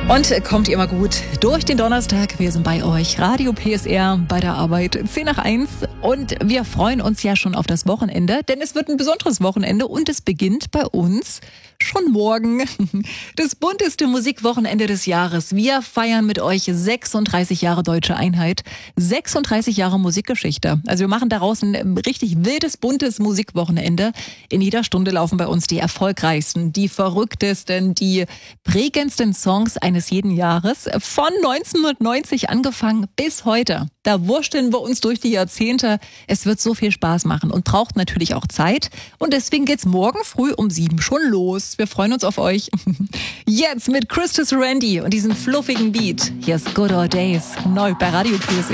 Und kommt ihr mal gut durch den Donnerstag. Wir sind bei euch. Radio PSR bei der Arbeit. 10 nach 1. Und wir freuen uns ja schon auf das Wochenende, denn es wird ein besonderes Wochenende und es beginnt bei uns schon morgen. Das bunteste Musikwochenende des Jahres. Wir feiern mit euch 36 Jahre Deutsche Einheit, 36 Jahre Musikgeschichte. Also wir machen daraus ein richtig wildes, buntes Musikwochenende. In jeder Stunde laufen bei uns die erfolgreichsten, die verrücktesten, die prägendsten Songs eines jeden Jahres. Von 1990 angefangen bis heute. Da wursteln wir uns durch die Jahrzehnte. Es wird so viel Spaß machen und braucht natürlich auch Zeit. Und deswegen geht's morgen früh um 7 schon los. Wir freuen uns auf euch. Jetzt mit Christus Randy und diesem fluffigen Beat. Hier ist Good Old Days, neu bei Radio PSR.